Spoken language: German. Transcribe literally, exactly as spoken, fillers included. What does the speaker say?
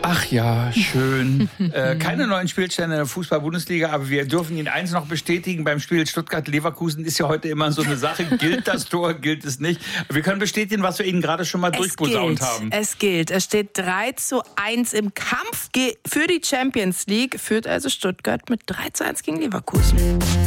Ach ja, schön. äh, keine neuen Spielstände in der Fußball-Bundesliga, aber wir dürfen Ihnen eins noch bestätigen. Beim Spiel Stuttgart-Leverkusen ist ja heute immer so eine Sache. Gilt das Tor, gilt es nicht? Wir können bestätigen, was wir Ihnen gerade schon mal durchposaunt haben. Es gilt. Es steht drei zu eins im Kampf für die Champions League. Führt also Stuttgart mit drei zu eins gegen Leverkusen.